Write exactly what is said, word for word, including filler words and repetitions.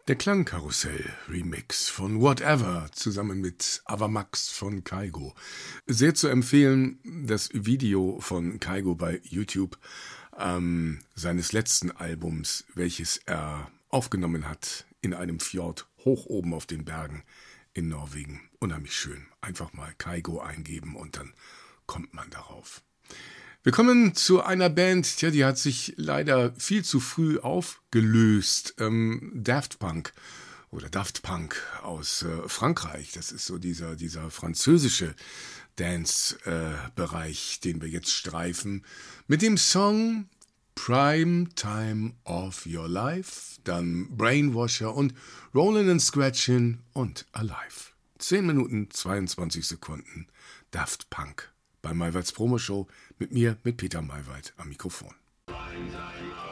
Der Klangkarussell-Remix von Whatever zusammen mit Avamax von Kygo. Sehr zu empfehlen, das Video von Kygo bei YouTube ähm, seines letzten Albums, welches er aufgenommen hat in einem Fjord hoch oben auf den Bergen in Norwegen. Unheimlich schön. Einfach mal Kygo eingeben und dann kommt man darauf. Wir kommen zu einer Band, tja, die hat sich leider viel zu früh aufgelöst. Ähm, Daft Punk oder Daft Punk aus äh, Frankreich. Das ist so dieser, dieser französische Dance-Bereich, äh, den wir jetzt streifen. Mit dem Song Prime Time of Your Life, dann Brainwasher und Rollin' and Scratchin' und Alive. zehn Minuten, zweiundzwanzig Sekunden Daft Punk. Bei Maywalds Promoshow mit mir, mit Peter Maywald am Mikrofon.